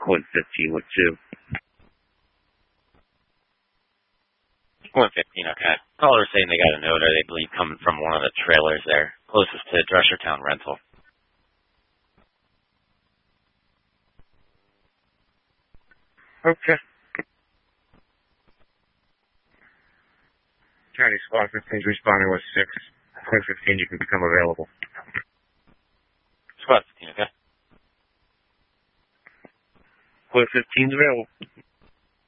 Quad 15 with 2. 115, okay. Caller's saying they got a note, or they believe coming from one of the trailers there, closest to Dreshertown Rental. Okay. County Squad 15 is responding with 6. Quad 15, you can become available. Squad 15, okay. Quad 15 is available.